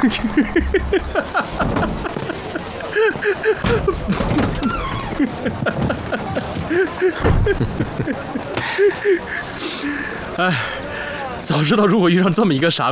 哎，早知道如果遇上这么一个傻